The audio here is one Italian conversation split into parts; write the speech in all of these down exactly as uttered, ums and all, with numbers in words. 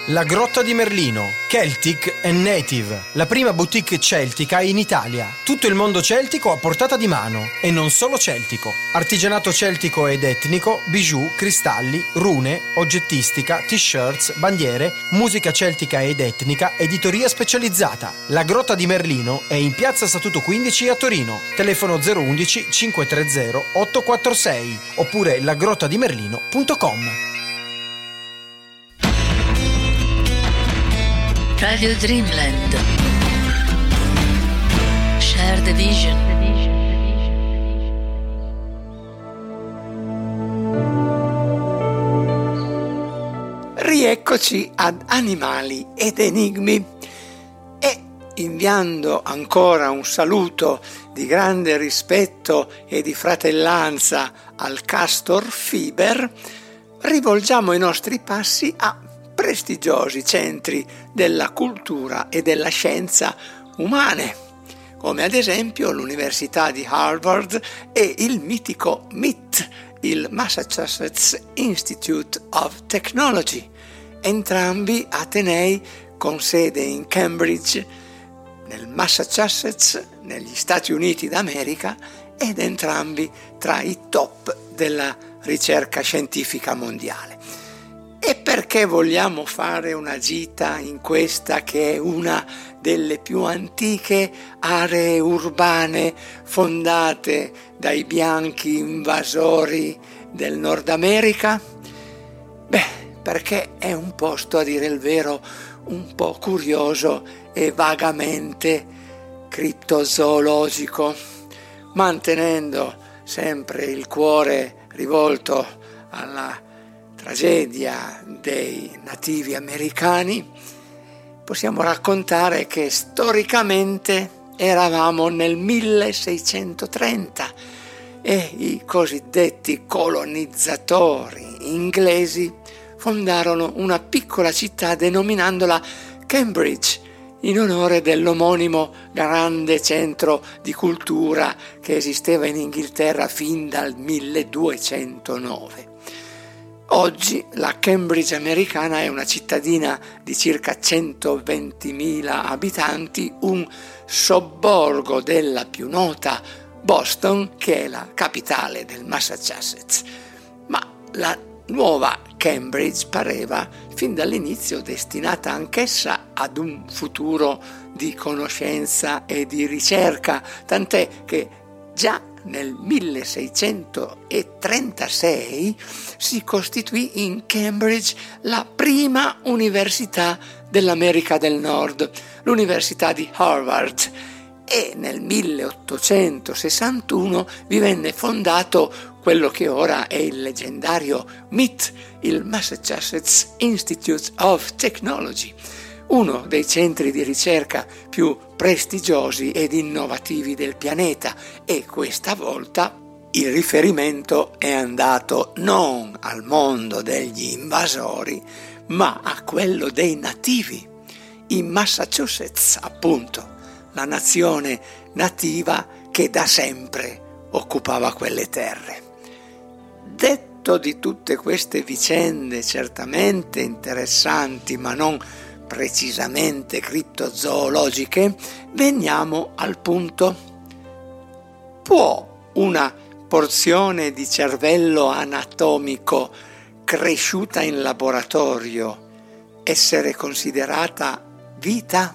La Grotta di Merlino, Celtic and Native, la prima boutique celtica in Italia. Tutto il mondo celtico a portata di mano, e non solo celtico. Artigianato celtico ed etnico, bijou, cristalli, rune, oggettistica, t-shirts, bandiere, musica celtica ed etnica, editoria specializzata. La Grotta di Merlino è in piazza Statuto quindici a Torino. Telefono zero uno uno cinque tre zero otto quattro sei oppure lagrottadimerlino punto com. Radio Dreamland. Share the vision. Rieccoci ad Animali ed Enigmi e, inviando ancora un saluto di grande rispetto e di fratellanza al Castor Fiber, rivolgiamo i nostri passi a prestigiosi centri della cultura e della scienza umane, come ad esempio l'Università di Harvard e il mitico M I T, il Massachusetts Institute of Technology, entrambi atenei con sede in Cambridge, nel Massachusetts, negli Stati Uniti d'America, ed entrambi tra i top della ricerca scientifica mondiale. E perché vogliamo fare una gita in questa che è una delle più antiche aree urbane fondate dai bianchi invasori del Nord America? Beh, perché è un posto, a dire il vero, un po' curioso e vagamente criptozoologico, mantenendo sempre il cuore rivolto alla tragedia dei nativi americani. Possiamo raccontare che storicamente eravamo nel milleseicentotrenta e i cosiddetti colonizzatori inglesi fondarono una piccola città denominandola Cambridge, in onore dell'omonimo grande centro di cultura che esisteva in Inghilterra fin dal milleduecentonove. Oggi la Cambridge americana è una cittadina di circa centoventimila abitanti, un sobborgo della più nota Boston, che è la capitale del Massachusetts. Ma la nuova Cambridge pareva fin dall'inizio destinata anch'essa ad un futuro di conoscenza e di ricerca, tant'è che già nel milleseicentotrentasei si costituì in Cambridge la prima università dell'America del Nord, l'Università di Harvard, e nel milleottocentosessantuno vi venne fondato quello che ora è il leggendario M I T, il Massachusetts Institute of Technology, uno dei centri di ricerca più prestigiosi ed innovativi del pianeta, e questa volta il riferimento è andato non al mondo degli invasori, ma a quello dei nativi, in Massachusetts appunto, la nazione nativa che da sempre occupava quelle terre. Detto di tutte queste vicende certamente interessanti, ma non precisamente criptozoologiche, veniamo al punto. Può una porzione di cervello anatomico cresciuta in laboratorio essere considerata vita?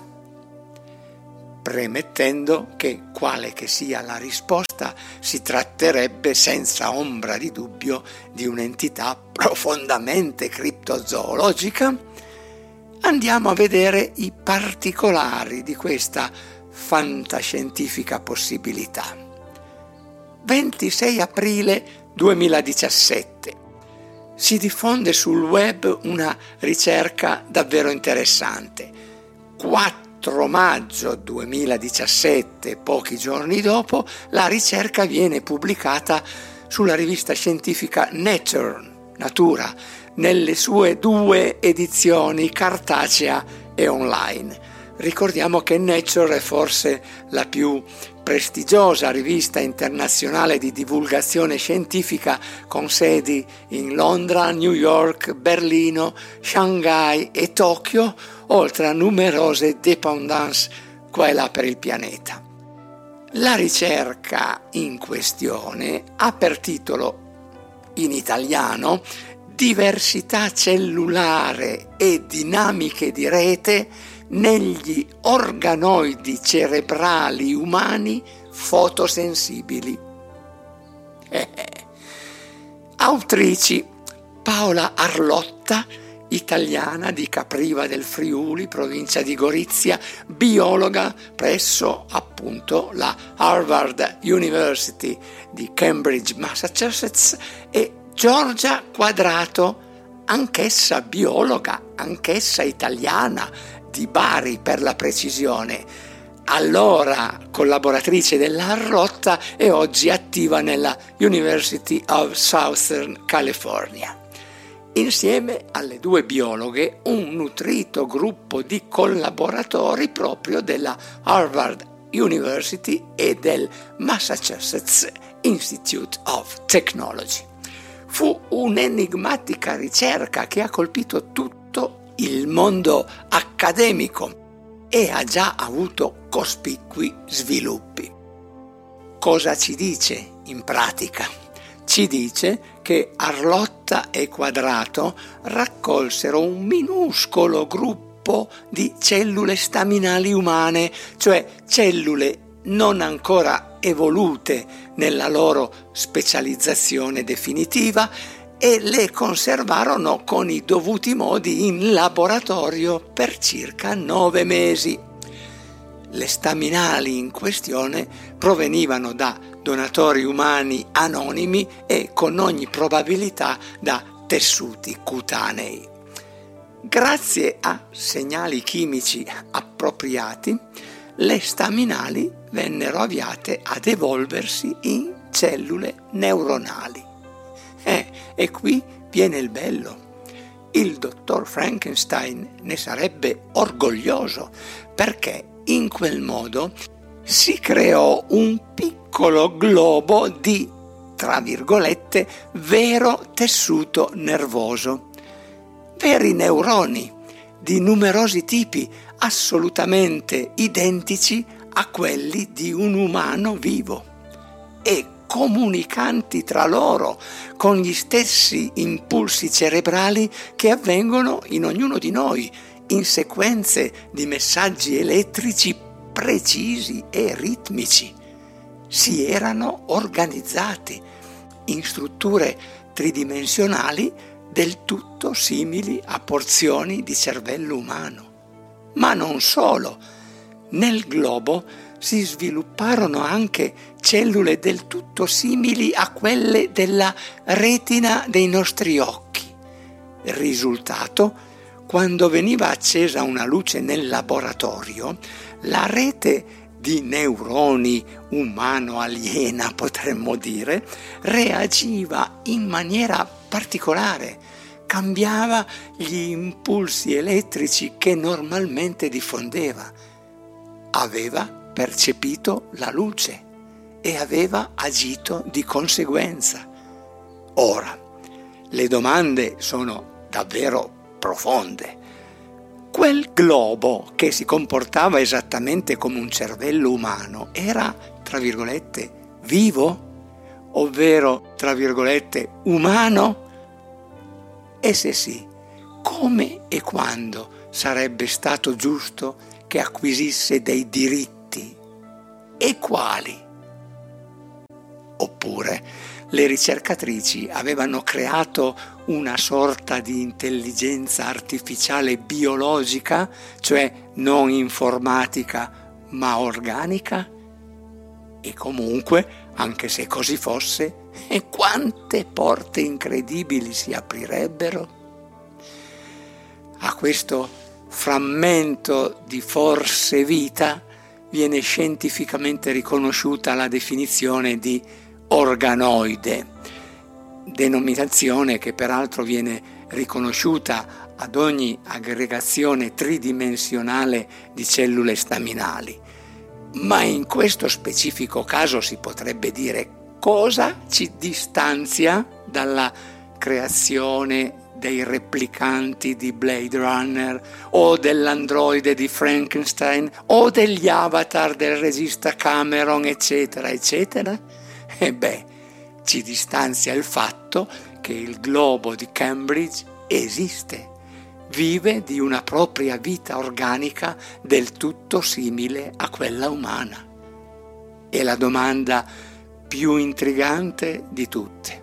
Premettendo che, quale che sia la risposta, si tratterebbe senza ombra di dubbio di un'entità profondamente criptozoologica, andiamo a vedere i particolari di questa fantascientifica possibilità. ventisei aprile duemiladiciassette. Si diffonde sul web una ricerca davvero interessante. quattro maggio duemiladiciassette, pochi giorni dopo, la ricerca viene pubblicata sulla rivista scientifica Nature, Natura, nelle sue due edizioni cartacea e online. Ricordiamo che Nature è forse la più prestigiosa rivista internazionale di divulgazione scientifica con sedi in Londra, New York, Berlino, Shanghai e Tokyo, oltre a numerose dépendance qua e là per il pianeta. La ricerca in questione ha per titolo in italiano Diversità cellulare e dinamiche di rete negli organoidi cerebrali umani fotosensibili. Eh, eh. Autrici Paola Arlotta, italiana di Capriva del Friuli, provincia di Gorizia, biologa presso appunto la Harvard University di Cambridge, Massachusetts, e Giorgia Quadrato, anch'essa biologa, anch'essa italiana, di Bari per la precisione, allora collaboratrice della Arlotta e oggi attiva nella University of Southern California. Insieme alle due biologhe un nutrito gruppo di collaboratori proprio della Harvard University e del Massachusetts Institute of Technology. Fu un'enigmatica ricerca che ha colpito tutto il mondo accademico e ha già avuto cospicui sviluppi. Cosa ci dice in pratica? Ci dice che Arlotta e Quadrato raccolsero un minuscolo gruppo di cellule staminali umane, cioè cellule non ancora evolute nella loro specializzazione definitiva, e le conservarono con i dovuti modi in laboratorio per circa nove mesi. Le staminali in questione provenivano da donatori umani anonimi e con ogni probabilità da tessuti cutanei. Grazie a segnali chimici appropriati, le staminali vennero avviate ad evolversi in cellule neuronali. Eh, e qui viene il bello. Il dottor Frankenstein ne sarebbe orgoglioso, perché in quel modo si creò un piccolo globo di, tra virgolette, vero tessuto nervoso. Veri neuroni di numerosi tipi, assolutamente identici a quelli di un umano vivo e comunicanti tra loro con gli stessi impulsi cerebrali che avvengono in ognuno di noi, in sequenze di messaggi elettrici precisi e ritmici. Si erano organizzati in strutture tridimensionali del tutto simili a porzioni di cervello umano. Ma non solo, nel globo si svilupparono anche cellule del tutto simili a quelle della retina dei nostri occhi. Il risultato, quando veniva accesa una luce nel laboratorio, la rete di neuroni umano-aliena, potremmo dire, reagiva in maniera particolare, cambiava gli impulsi elettrici che normalmente diffondeva. Aveva percepito la luce e aveva agito di conseguenza. Ora, le domande sono davvero profonde. Quel globo che si comportava esattamente come un cervello umano era, tra virgolette, vivo? Ovvero, tra virgolette, umano? E se sì, come e quando sarebbe stato giusto che acquisisse dei diritti? E quali? Oppure le ricercatrici avevano creato una sorta di intelligenza artificiale biologica, cioè non informatica ma organica? E comunque, anche se così fosse, e quante porte incredibili si aprirebbero? A questo frammento di forse vita viene scientificamente riconosciuta la definizione di organoide, denominazione che peraltro viene riconosciuta ad ogni aggregazione tridimensionale di cellule staminali. ma in questo specifico caso si potrebbe dire cosa ci distanzia dalla creazione dei replicanti di Blade Runner o dell'androide di Frankenstein o degli avatar del regista Cameron, eccetera, eccetera? E beh, ci distanzia il fatto che il globo di Cambridge esiste, vive di una propria vita organica del tutto simile a quella umana. È la domanda più intrigante di tutte.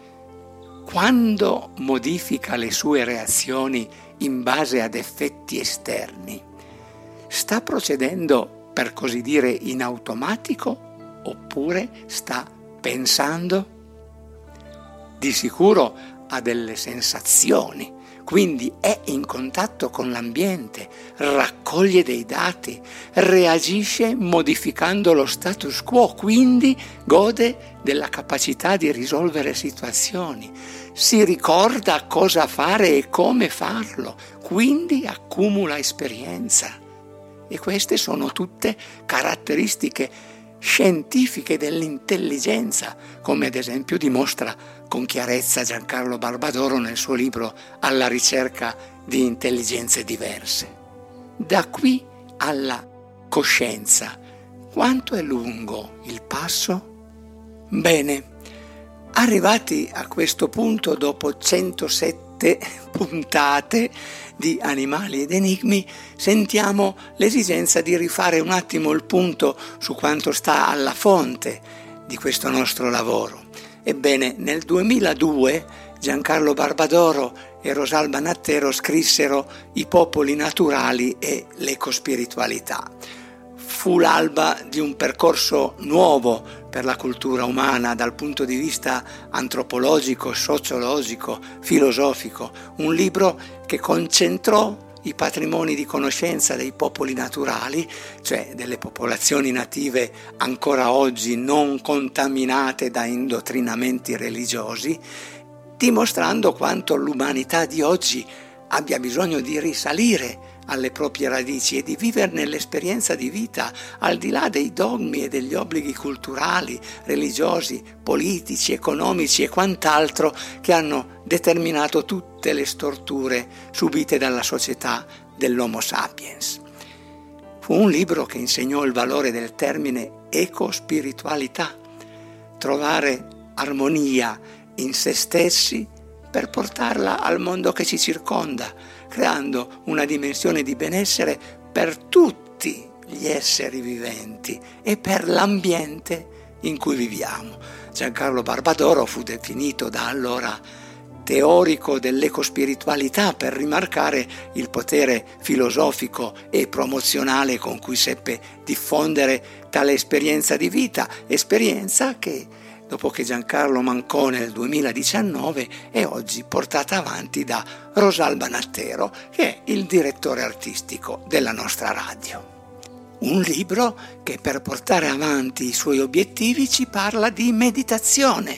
Quando modifica le sue reazioni in base ad effetti esterni, sta procedendo, per così dire, in automatico oppure sta pensando? Di sicuro ha delle sensazioni, quindi è in contatto con l'ambiente, raccoglie dei dati, reagisce modificando lo status quo, quindi gode della capacità di risolvere situazioni, si ricorda cosa fare e come farlo, quindi accumula esperienza. E queste sono tutte caratteristiche scientifiche dell'intelligenza, come ad esempio dimostra con chiarezza Giancarlo Barbadoro nel suo libro Alla ricerca di intelligenze diverse. Da qui alla coscienza, quanto è lungo il passo? Bene, arrivati a questo punto dopo centosette puntate di Animali ed Enigmi, sentiamo l'esigenza di rifare un attimo il punto su quanto sta alla fonte di questo nostro lavoro. Ebbene, nel duemiladue Giancarlo Barbadoro e Rosalba Nattero scrissero I popoli naturali e l'ecospiritualità. Fu l'alba di un percorso nuovo per la cultura umana dal punto di vista antropologico, sociologico, filosofico, un libro che concentrò i patrimoni di conoscenza dei popoli naturali, cioè delle popolazioni native ancora oggi non contaminate da indottrinamenti religiosi, dimostrando quanto l'umanità di oggi abbia bisogno di risalire alle proprie radici e di viverne l'esperienza di vita al di là dei dogmi e degli obblighi culturali, religiosi, politici, economici e quant'altro che hanno determinato tutte le storture subite dalla società dell'Homo sapiens. Fu un libro che insegnò il valore del termine ecospiritualità, trovare armonia in se stessi per portarla al mondo che ci circonda, creando una dimensione di benessere per tutti gli esseri viventi e per l'ambiente in cui viviamo. Giancarlo Barbadoro fu definito da allora teorico dell'ecospiritualità per rimarcare il potere filosofico e promozionale con cui seppe diffondere tale esperienza di vita, esperienza che dopo che Giancarlo mancò nel duemiladiciannove, è oggi portata avanti da Rosalba Nattero, che è il direttore artistico della nostra radio. Un libro che per portare avanti i suoi obiettivi ci parla di meditazione,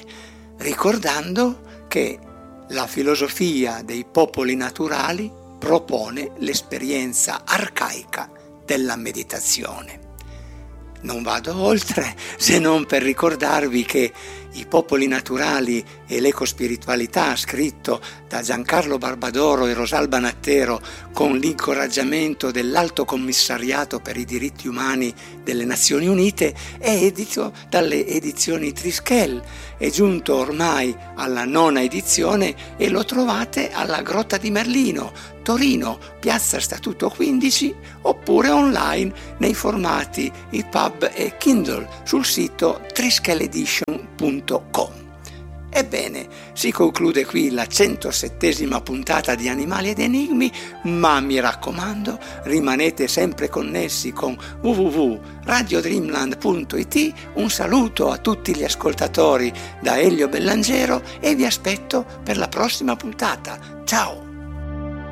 ricordando che la filosofia dei popoli naturali propone l'esperienza arcaica della meditazione. Non vado oltre se non per ricordarvi che I popoli naturali e l'ecospiritualità, scritto da Giancarlo Barbadoro e Rosalba Nattero con l'incoraggiamento dell'Alto Commissariato per i diritti umani delle Nazioni Unite, è edito dalle edizioni Triskel. È giunto ormai alla nona edizione e lo trovate alla Grotta di Merlino, Torino, Piazza Statuto quindici, oppure online nei formati E P U B e Kindle sul sito triskel edition punto com. Ebbene, si conclude qui la centosettesima puntata di Animali ed Enigmi, ma mi raccomando, rimanete sempre connessi con w w w punto radio dreamland punto i t. Un saluto a tutti gli ascoltatori da Elio Bellangero e vi aspetto per la prossima puntata. Ciao!